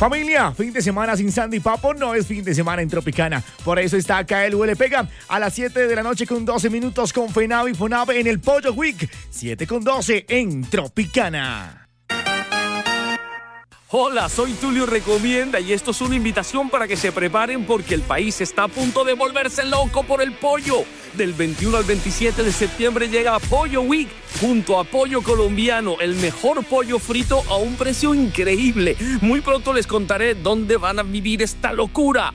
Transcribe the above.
Familia, fin de semana sin Sandy Papo no es fin de semana en Tropicana. Por eso está acá el Huele Pega a las 7 de la noche con 12 minutos con Fenave y Fonave en el Pollo Week. 7 con 12 en Tropicana. Hola, soy Tulio Recomienda y esto es una invitación para que se preparen porque el país está a punto de volverse loco por el pollo. Del 21 al 27 de septiembre llega Pollo Week junto a Pollo Colombiano, el mejor pollo frito a un precio increíble. Muy pronto les contaré dónde van a vivir esta locura.